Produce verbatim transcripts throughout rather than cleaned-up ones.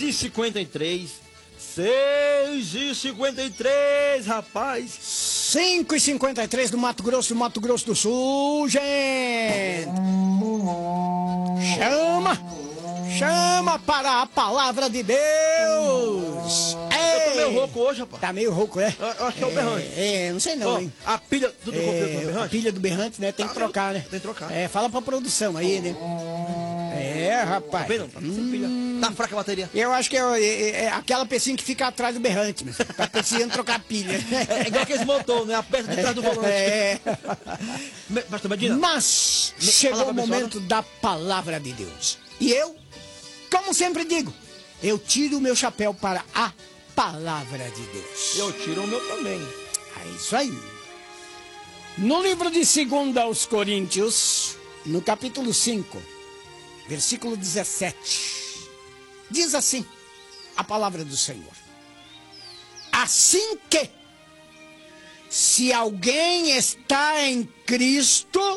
e cinquenta e três. seis e cinquenta e três, rapaz. cinco e cinquenta e três do Mato Grosso, do Mato Grosso do Sul, gente. Chama, chama para a palavra de Deus. Eu tô meio rouco hoje, rapaz. Tá meio rouco, é? Eu, eu acho que é o berrante. É, não sei não, Ó, hein? a pilha do, do, É, do berrante? a pilha do berrante, né? Tem Tá, que trocar, né? tem que trocar. É, fala pra produção aí, né? É, rapaz. Tá vendo? Tá sem pilha. Tá fraca a bateria. Eu acho que é, é- é aquela pecinha que fica atrás do berrante, meu. Tá precisando trocar pilha. É igual aqueles motor, né? A peça de trás do volante. É. Me- Pastor Medina. Mas Me- chegou palavra o momento da palavra de Deus. E eu, como sempre digo, eu tiro o meu chapéu para a palavra de Deus. Eu tiro o meu também. É isso aí. No livro de segunda aos Coríntios, no capítulo cinco, versículo dezessete, diz assim a palavra do Senhor. Assim que, se alguém está em Cristo,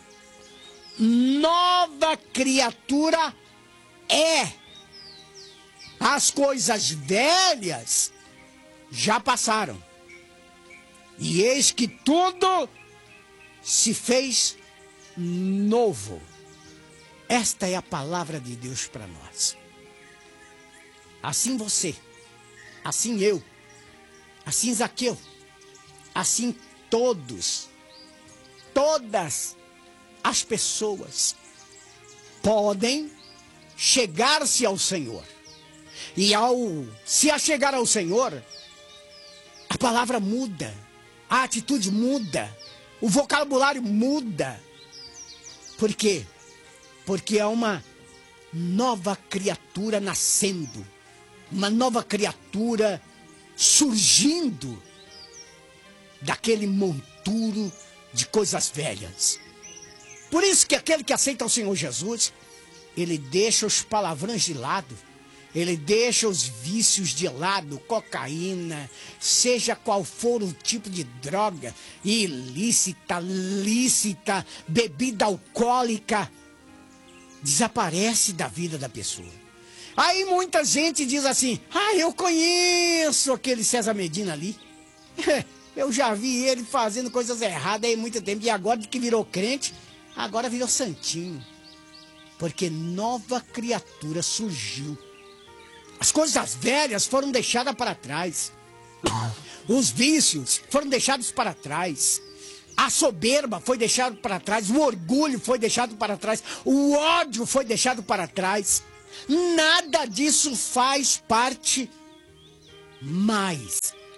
nova criatura é. As coisas velhas já passaram. E eis que tudo se fez novo. Esta é a palavra de Deus para nós. Assim você, assim eu, assim Zaqueu, assim todos, todas as pessoas podem chegar-se ao Senhor. E ao se achegar ao Senhor, a palavra muda, a atitude muda, o vocabulário muda. Por quê? Porque há uma nova criatura nascendo, uma nova criatura surgindo daquele monturo de coisas velhas. Por isso que aquele que aceita o Senhor Jesus, ele deixa os palavrões de lado, ele deixa os vícios de lado, cocaína, seja qual for o tipo de droga, ilícita, lícita, bebida alcoólica, desaparece da vida da pessoa. Aí muita gente diz assim, ah, eu conheço aquele César Medina ali. Eu já vi ele fazendo coisas erradas aí há muito tempo, e agora que virou crente, agora virou santinho. Porque nova criatura surgiu. As coisas velhas foram deixadas para trás. Os vícios foram deixados para trás. A soberba foi deixada para trás. O orgulho foi deixado para trás. O ódio foi deixado para trás. Nada disso faz parte mais.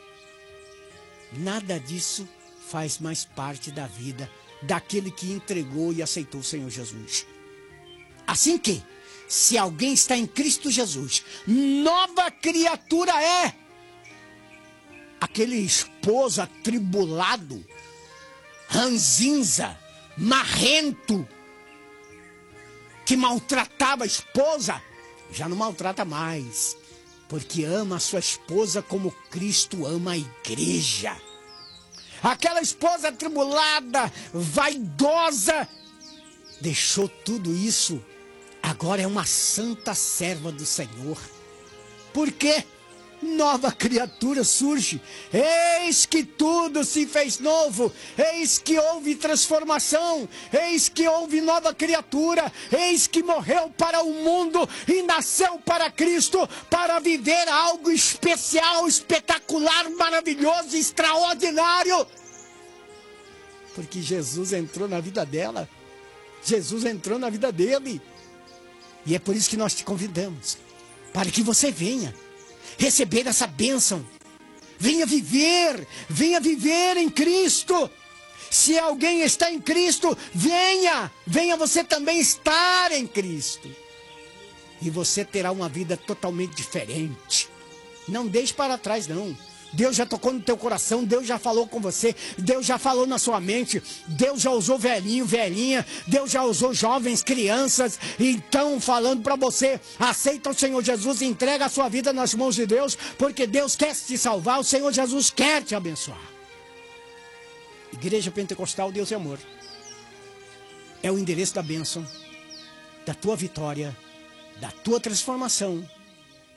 Nada disso faz mais parte da vida daquele que entregou e aceitou o Senhor Jesus. Assim que, se alguém está em Cristo Jesus, nova criatura é. Aquele esposo atribulado, ranzinza, marrento, que maltratava a esposa, já não maltrata mais, porque ama a sua esposa como Cristo ama a igreja. Aquela esposa atribulada, vaidosa, deixou tudo isso. Agora é uma santa serva do Senhor. Por quê? Nova criatura surge. Eis que tudo se fez novo. Eis que houve transformação. Eis que houve nova criatura. Eis que morreu para o mundo e nasceu para Cristo, para viver algo especial, espetacular, maravilhoso, extraordinário. Porque Jesus entrou na vida dela. Jesus entrou na vida dele. E é por isso que nós te convidamos, para que você venha receber essa bênção. Venha viver, venha viver em Cristo. Se alguém está em Cristo, venha, venha você também estar em Cristo. E você terá uma vida totalmente diferente. Não deixe para trás, não. Deus já tocou no teu coração, Deus já falou com você, Deus já falou na sua mente, Deus já usou velhinho, velhinha, Deus já usou jovens, crianças, então falando para você, aceita o Senhor Jesus e entrega a sua vida nas mãos de Deus, porque Deus quer te salvar, o Senhor Jesus quer te abençoar. Igreja Pentecostal Deus é Amor é o endereço da bênção, da tua vitória, da tua transformação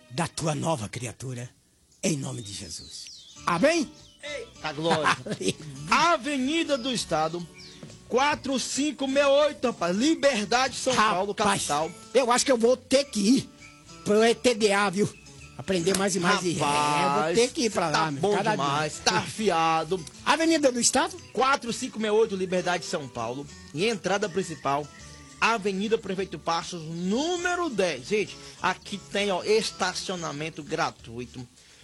da tua nova criatura, em nome de Jesus. Amém? Eita glória. Avenida do Estado, quatro cinco seis oito, rapaz. Liberdade, São Rapaz, Paulo, capital. Eu acho que eu vou ter que ir pro E T D A, viu? Aprender mais e mais. Rapaz, de... é, eu vou ter que ir pra lá. Tá meu, bom cada demais, dia. tá afiado. Avenida do Estado? quatro cinco seis oito, Liberdade, São Paulo. E entrada principal, Avenida Prefeito Passos, número dez. Gente, aqui tem, ó, estacionamento gratuito.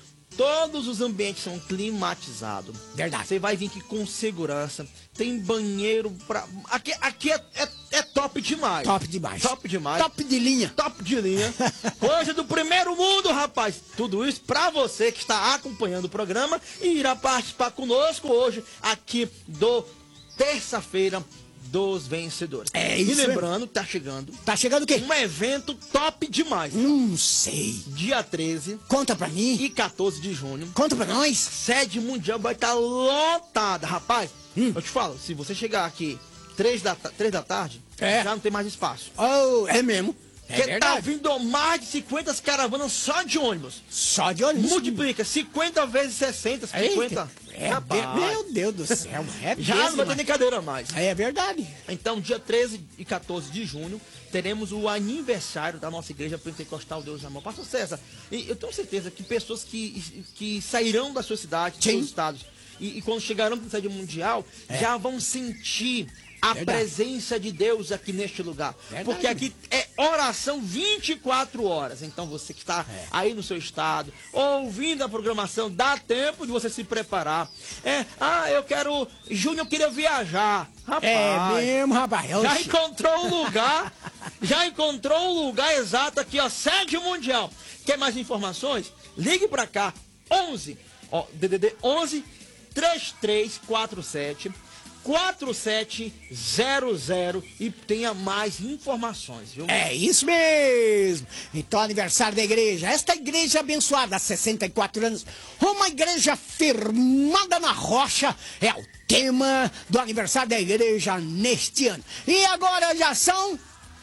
Todos os ambientes são climatizados. Verdade. Você vai vir aqui com segurança. Tem banheiro pra... Aqui, aqui é, é, é top demais. Top demais. Top demais. Top de linha. Top de linha. Coisa do primeiro mundo, rapaz. Tudo isso pra você que está acompanhando o programa e irá participar conosco hoje aqui do Terça-feira dos Vencedores. É e isso lembrando, tá chegando Tá chegando o quê? um evento top demais. Não sei. Dia treze Conta pra mim. e quatorze de junho. Conta pra nós. Sede mundial vai estar lotada, rapaz. Hum. Eu te falo, se você chegar aqui três da, três da tarde, É. já não tem mais espaço. Oh, é mesmo. É Porque tá verdade. vindo mais de cinquenta caravanas só de ônibus. Só de ônibus. Multiplica cinquenta vezes sessenta, cinquenta. É, Rapaz, meu Deus do céu. É já mesmo, não vai ter mas- nem cadeira mais. É verdade. Então, dia treze e quatorze de junho, teremos o aniversário da nossa igreja pentecostal Deus e Amor. Pastor César, e eu tenho certeza que pessoas que, que sairão da sua cidade, dos Sim. seus estados, e, e quando chegarão para a sede mundial, É. já vão sentir a Verdade. presença de Deus aqui neste lugar. Verdade. Porque aqui é oração vinte e quatro horas. Então você que está É. aí no seu estado, ouvindo a programação, dá tempo de você se preparar. É, ah, eu quero... Júnior queria viajar. Rapaz, É mesmo, rapaz. já Oxi. encontrou o lugar, já encontrou o lugar exato aqui, ó, sede mundial. Quer mais informações? Ligue pra cá, onze, ó, D D D onze, três três quatro sete, quatro sete zero zero e tenha mais informações, viu? É isso mesmo. Então, aniversário da igreja. Esta igreja abençoada há sessenta e quatro anos. Uma igreja firmada na rocha. É o tema do aniversário da igreja neste ano. E agora já são...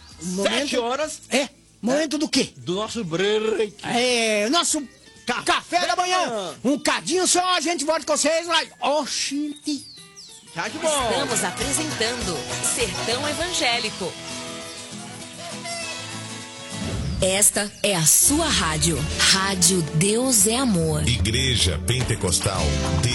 Sete horas É, momento do quê? do nosso break. É, nosso Café café da da manhã. manhã. Um cadinho só, a gente volta com vocês. Mas, oxi. Já de bom. Estamos apresentando Sertão Evangélico. Esta é a sua rádio. Rádio Deus é Amor. Igreja Pentecostal